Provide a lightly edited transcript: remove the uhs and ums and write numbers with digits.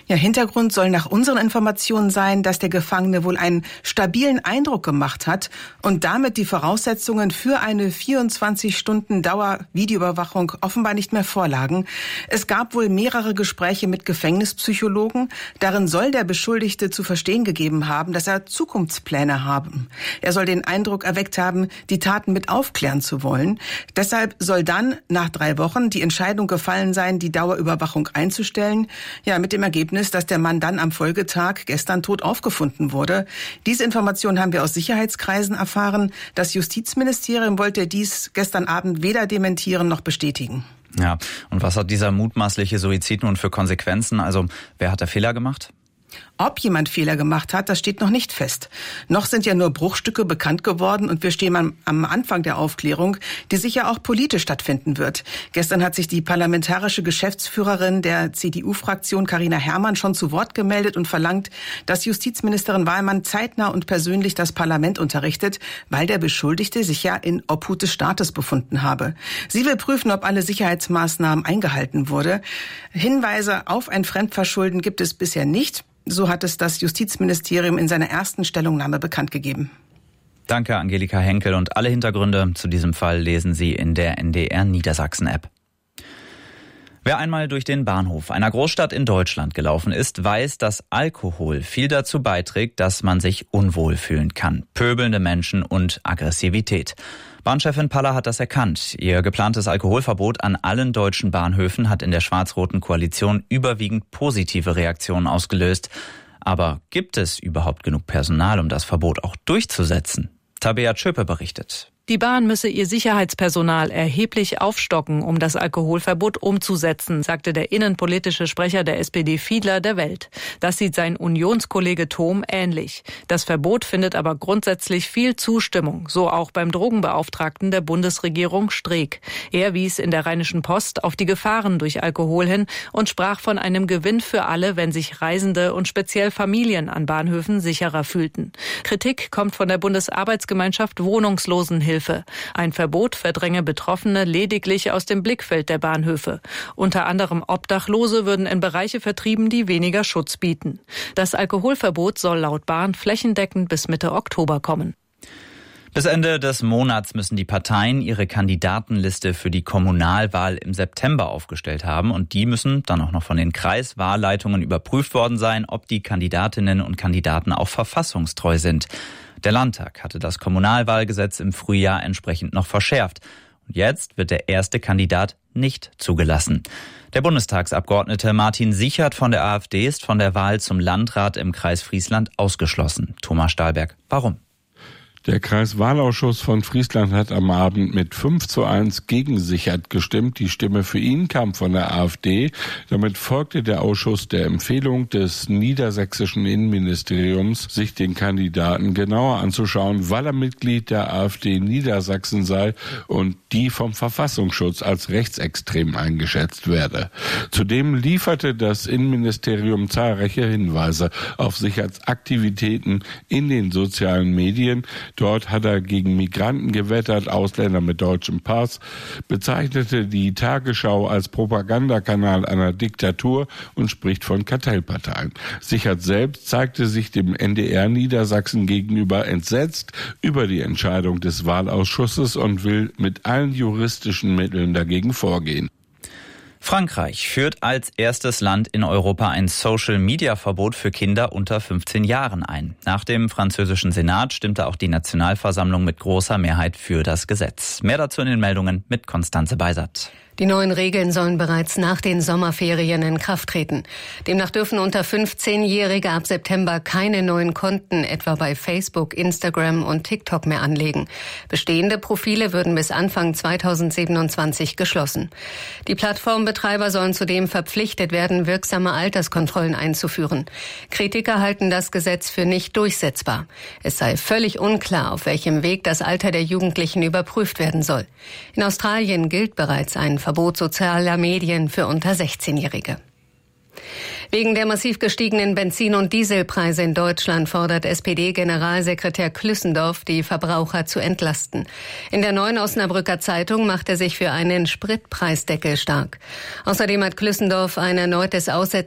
Ja, Hintergrund soll nach unseren Informationen sein, dass der Gefangene wohl einen stabilen Eindruck gemacht hat und damit die Voraussetzungen für eine 24-Stunden-Dauer-Videoüberwachung offenbar nicht mehr vorlagen. Es gab wohl mehrere Gespräche mit Gefängnispsychologen. Darin soll der Beschuldigte zu verstehen gegeben haben, dass er Zukunftspläne habe. Er soll den Eindruck erweckt haben, die Taten mit aufklären zu wollen. Deshalb soll dann nach 3 Wochen die Entscheidung gefallen sein, die Dauerüberwachung einzustellen. Ja, mit dem Ergebnis, dass der Mann dann am Folgetag gestern tot aufgefunden wurde. Diese Information haben wir aus Sicherheitskreisen erfahren. Das Justizministerium wollte dies gestern Abend weder dementieren noch bestätigen. Ja, und was hat dieser mutmaßliche Suizid nun für Konsequenzen? Also, wer hat da Fehler gemacht? Ob jemand Fehler gemacht hat, das steht noch nicht fest. Noch sind ja nur Bruchstücke bekannt geworden und wir stehen am Anfang der Aufklärung, die sicher auch politisch stattfinden wird. Gestern hat sich die parlamentarische Geschäftsführerin der CDU-Fraktion Carina Herrmann schon zu Wort gemeldet und verlangt, dass Justizministerin Wahlmann zeitnah und persönlich das Parlament unterrichtet, weil der Beschuldigte sich ja in Obhut des Staates befunden habe. Sie will prüfen, ob alle Sicherheitsmaßnahmen eingehalten wurde. Hinweise auf ein Fremdverschulden gibt es bisher nicht. So hat es das Justizministerium in seiner ersten Stellungnahme bekannt gegeben. Danke, Angelika Henkel. Und alle Hintergründe zu diesem Fall lesen Sie in der NDR Niedersachsen-App. Wer einmal durch den Bahnhof einer Großstadt in Deutschland gelaufen ist, weiß, dass Alkohol viel dazu beiträgt, dass man sich unwohl fühlen kann. Pöbelnde Menschen und Aggressivität. Bahnchefin Paller hat das erkannt. Ihr geplantes Alkoholverbot an allen deutschen Bahnhöfen hat in der schwarz-roten Koalition überwiegend positive Reaktionen ausgelöst. Aber gibt es überhaupt genug Personal, um das Verbot auch durchzusetzen? Tabea Tschöpe berichtet. Die Bahn müsse ihr Sicherheitspersonal erheblich aufstocken, um das Alkoholverbot umzusetzen, sagte der innenpolitische Sprecher der SPD Fiedler der Welt. Das sieht sein Unionskollege Thom ähnlich. Das Verbot findet aber grundsätzlich viel Zustimmung, so auch beim Drogenbeauftragten der Bundesregierung Streeck. Er wies in der Rheinischen Post auf die Gefahren durch Alkohol hin und sprach von einem Gewinn für alle, wenn sich Reisende und speziell Familien an Bahnhöfen sicherer fühlten. Kritik kommt von der Bundesarbeitsgemeinschaft Wohnungslosenhilfe. Ein Verbot verdränge Betroffene lediglich aus dem Blickfeld der Bahnhöfe. Unter anderem Obdachlose würden in Bereiche vertrieben, die weniger Schutz bieten. Das Alkoholverbot soll laut Bahn flächendeckend bis Mitte Oktober kommen. Bis Ende des Monats müssen die Parteien ihre Kandidatenliste für die Kommunalwahl im September aufgestellt haben. Und die müssen dann auch noch von den Kreiswahlleitungen überprüft worden sein, ob die Kandidatinnen und Kandidaten auch verfassungstreu sind. Der Landtag hatte das Kommunalwahlgesetz im Frühjahr entsprechend noch verschärft. Und jetzt wird der erste Kandidat nicht zugelassen. Der Bundestagsabgeordnete Martin Sichert von der AfD ist von der Wahl zum Landrat im Kreis Friesland ausgeschlossen. Thomas Stahlberg, warum? Der Kreiswahlausschuss von Friesland hat am Abend mit 5:1 gegen Sichert gestimmt. Die Stimme für ihn kam von der AfD. Damit folgte der Ausschuss der Empfehlung des niedersächsischen Innenministeriums, sich den Kandidaten genauer anzuschauen, weil er Mitglied der AfD in Niedersachsen sei und die vom Verfassungsschutz als rechtsextrem eingeschätzt werde. Zudem lieferte das Innenministerium zahlreiche Hinweise auf Sicherts Aktivitäten in den sozialen Medien. Dort hat er gegen Migranten gewettert, Ausländer mit deutschem Pass, bezeichnete die Tagesschau als Propagandakanal einer Diktatur und spricht von Kartellparteien. Sichert selbst zeigte sich dem NDR Niedersachsen gegenüber entsetzt über die Entscheidung des Wahlausschusses und will mit allen juristischen Mitteln dagegen vorgehen. Frankreich führt als erstes Land in Europa ein Social-Media-Verbot für Kinder unter 15 Jahren ein. Nach dem französischen Senat stimmte auch die Nationalversammlung mit großer Mehrheit für das Gesetz. Mehr dazu in den Meldungen mit Konstanze Beisert. Die neuen Regeln sollen bereits nach den Sommerferien in Kraft treten. Demnach dürfen unter 15-Jährige ab September keine neuen Konten etwa bei Facebook, Instagram und TikTok mehr anlegen. Bestehende Profile würden bis Anfang 2027 geschlossen. Die Plattformbetreiber sollen zudem verpflichtet werden, wirksame Alterskontrollen einzuführen. Kritiker halten das Gesetz für nicht durchsetzbar. Es sei völlig unklar, auf welchem Weg das Alter der Jugendlichen überprüft werden soll. In Australien gilt bereits ein Verbot sozialer Medien für unter 16-Jährige. Wegen der massiv gestiegenen Benzin- und Dieselpreise in Deutschland fordert SPD-Generalsekretär Klüssendorf, die Verbraucher zu entlasten. In der Neuen Osnabrücker Zeitung macht er sich für einen Spritpreisdeckel stark. Außerdem hat Klüssendorf ein erneutes Aussetzen